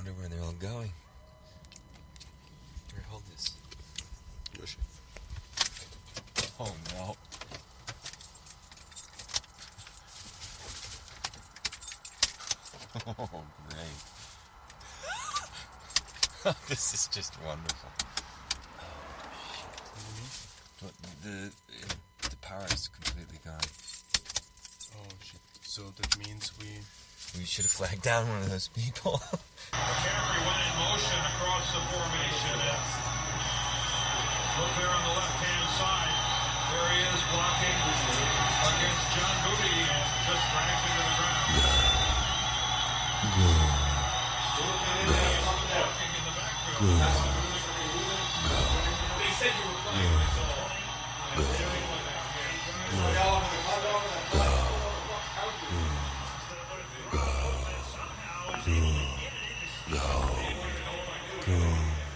wonder where they're all going. Here, hold this. Wish. Oh, no. Oh, great. This is just wonderful. But the power is completely gone. Oh, shit. So that means we should have flagged down one of those people. McCaffrey went in motion across the formation. Look there on the left-hand side. There he is blocking against John Moody and just dragged into the ground. Walking in the backfield. They said you were playing this all. Go.